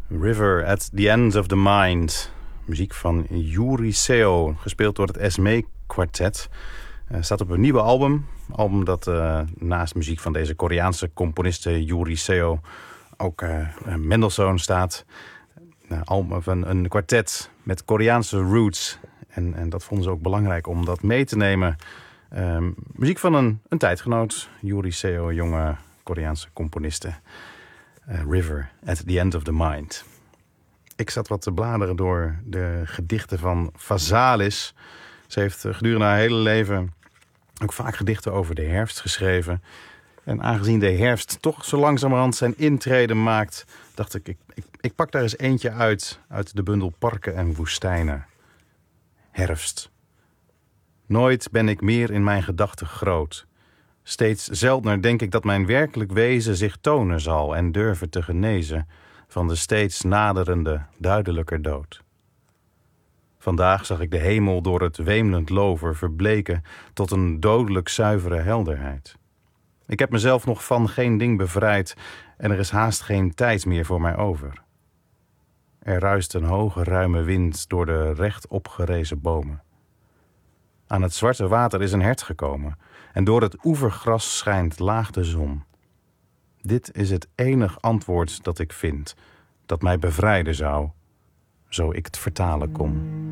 River at the End of the Mind. Muziek van Yuri Seo, gespeeld door het Esmé Quartet. Staat op een nieuwe album. Album dat naast muziek van deze Koreaanse componiste Yuri Seo ook Mendelssohn staat. Album van een kwartet met Koreaanse roots. En dat vonden ze ook belangrijk om dat mee te nemen. Muziek van een tijdgenoot. Yuri Seo, jonge Koreaanse componiste. River at the End of the Mind. Ik zat wat te bladeren door de gedichten van Vazalis. Ze heeft gedurende haar hele leven ook vaak gedichten over de herfst geschreven. En aangezien de herfst toch zo langzamerhand zijn intrede maakt, dacht ik pak daar eens eentje uit de bundel Parken en Woestijnen. Herfst. Nooit ben ik meer in mijn gedachten groot. Steeds zeldener denk ik dat mijn werkelijk wezen zich tonen zal en durven te genezen van de steeds naderende, duidelijker dood. Vandaag zag ik de hemel door het weemlend lover verbleken tot een dodelijk zuivere helderheid. Ik heb mezelf nog van geen ding bevrijd en er is haast geen tijd meer voor mij over. Er ruist een hoge ruime wind door de recht opgerezen bomen. Aan het zwarte water is een hert gekomen en door het oevergras schijnt laag de zon. Dit is het enig antwoord dat ik vind, dat mij bevrijden zou, zo ik het vertalen kon.